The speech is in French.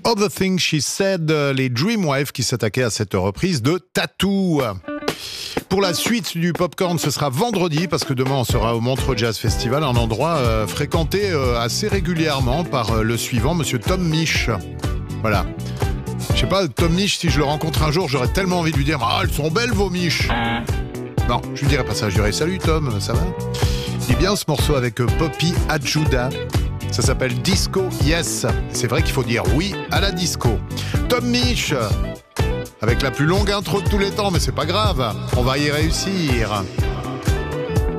All the Things She Said, les Dreamwives qui s'attaquaient à cette reprise de Tattoo. Pour la suite du Popcorn, ce sera vendredi, parce que demain on sera au Montreux Jazz Festival, un endroit fréquenté assez régulièrement par le suivant, monsieur Tom Misch. Voilà. Je sais pas, Tom Misch, si je le rencontre un jour, j'aurais tellement envie de lui dire « Ah, elles sont belles vos miches !» Non, je lui dirais pas ça, je dirais « Salut Tom, ça va ?» Il est bien ce morceau avec Poppy Ajuda. Ça s'appelle Disco Yes. C'est vrai qu'il faut dire oui à la disco. Tom Misch, avec la plus longue intro de tous les temps, mais c'est pas grave, on va y réussir.